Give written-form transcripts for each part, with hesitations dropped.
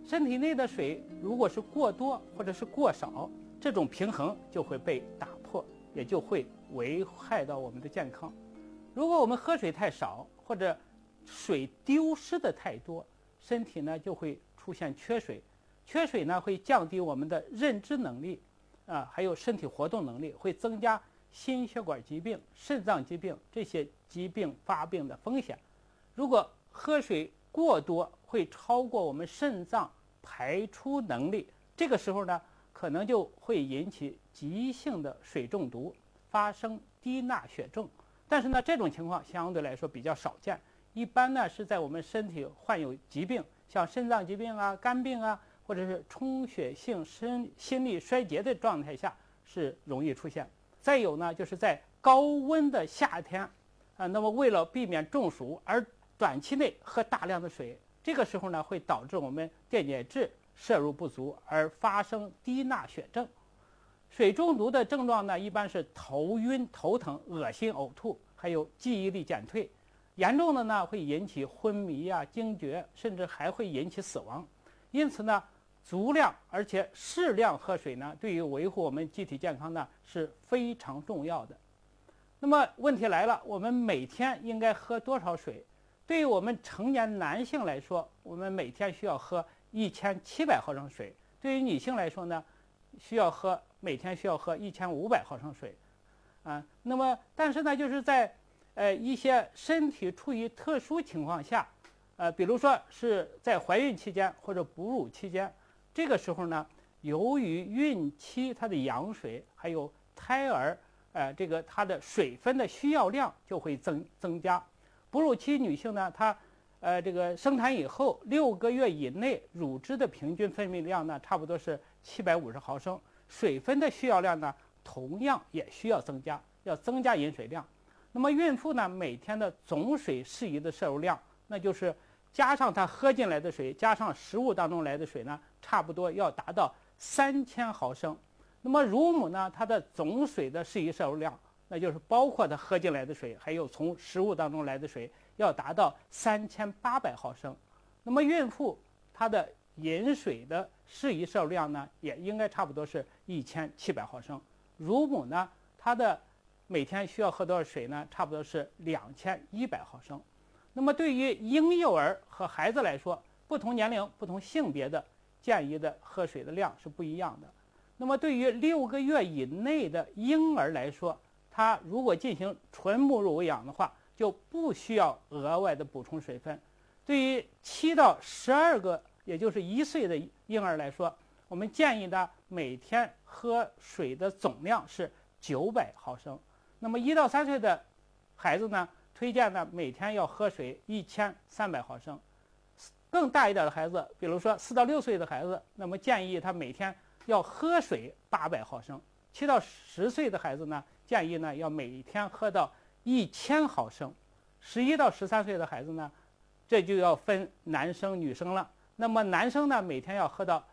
身体内的水如果是过多或者是过少，这种平衡就会被打破，也就会危害到我们的健康。如果我们喝水太少，或者水丢失的太多，身体呢就会出现缺水。缺水呢会降低我们的认知能力，还有身体活动能力，会增加心血管疾病、肾脏疾病这些疾病发病的风险。如果喝水过多，会超过我们肾脏排出能力，这个时候呢，可能就会引起急性的水中毒，发生低钠血症。但是呢，这种情况相对来说比较少见，一般呢是在我们身体患有疾病，像肾脏疾病啊、肝病啊，或者是充血性心力衰竭的状态下是容易出现。再有呢，就是在高温的夏天，那么为了避免中暑而短期内喝大量的水，这个时候呢会导致我们电解质摄入不足，而发生低钠血症。水中毒的症状呢，一般是头晕、头疼、恶心、呕吐，还有记忆力减退。严重的呢，会引起昏迷啊、惊厥，甚至还会引起死亡。因此呢，足量而且适量喝水呢，对于维护我们机体健康呢是非常重要的。那么问题来了，我们每天应该喝多少水？对于我们成年男性来说，我们每天需要喝1700毫升水；对于女性来说呢，每天需要喝1500毫升水。那么但是呢，就是在一些身体处于特殊情况下，比如说是在怀孕期间或者哺乳期间，这个时候呢，由于孕期它的羊水还有胎儿它的水分的需要量就会增加。哺乳期女性呢，她生产以后6个月以内乳汁的平均分泌量呢，差不多是750毫升，水分的需要量呢，同样也需要增加，要增加饮水量。那么孕妇呢，每天的总水适宜的摄入量，那就是加上她喝进来的水，加上食物当中来的水呢，差不多要达到3000毫升。那么乳母呢，她的总水的适宜摄入量，那就是包括她喝进来的水，还有从食物当中来的水，要达到3800毫升。那么孕妇她的饮水的适宜摄入量呢，也应该差不多是1700毫升。乳母呢，她的每天需要喝多少水呢？差不多是2100毫升。那么对于婴幼儿和孩子来说，不同年龄、不同性别的建议的喝水的量是不一样的。那么对于6个月以内的婴儿来说，他如果进行纯母乳喂养的话，就不需要额外的补充水分。对于7到12个，也就是1岁的婴儿来说，我们建议的每天喝水的总量是900毫升。那么1到3岁的孩子呢，推荐呢每天要喝水1300毫升。更大一点的孩子，比如说4到6岁的孩子，那么建议他每天要喝水800毫升。7到10岁的孩子呢，建议呢要每天喝到1000毫升。11到13岁的孩子呢，这就要分男生女生了。那么男生呢，每天要喝到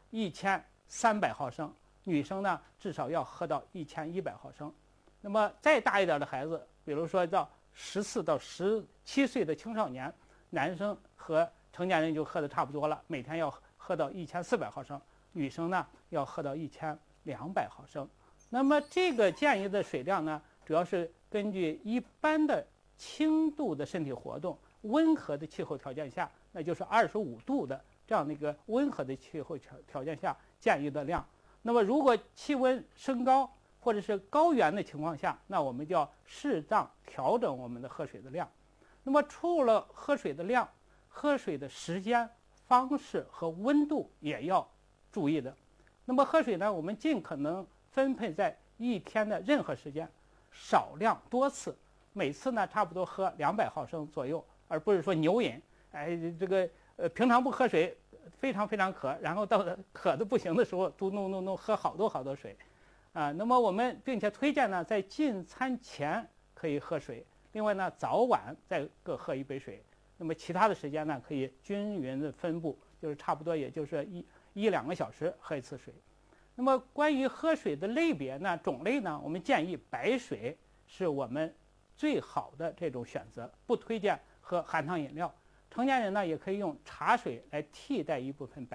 1300毫升，女生呢至少要喝到1100毫升。那么再大一点的孩子，比如说到14到17岁的青少年，男生和成年人就喝的差不多了，每天要喝到1400毫升，女生呢要喝到1200毫升。那么这个建议的水量呢，主要是根据一般的轻度的身体活动、温和的气候条件下，那就是25度的这样的一个温和的气候条件下建议的量。那么如果气温升高或者是高原的情况下，那我们就要适当调整我们的喝水的量。那么除了喝水的量，喝水的时间、方式和温度也要注意的。那么喝水呢，我们尽可能分配在一天的任何时间，少量多次，每次呢差不多喝200毫升左右，而不是说牛饮。平常不喝水，非常非常渴，然后到了渴的不行的时候，嘟咚咚咚喝好多水。那么我们并且推荐呢，在进餐前可以喝水，另外呢，早晚再各喝1杯水。那么其他的时间呢，可以均匀的分布，就是差不多也就是1-2个小时喝1次水。那么关于喝水的类别呢、种类呢，我们建议白水是我们最好的这种选择，不推荐喝含糖饮料。成年人呢，也可以用茶水来替代一部分白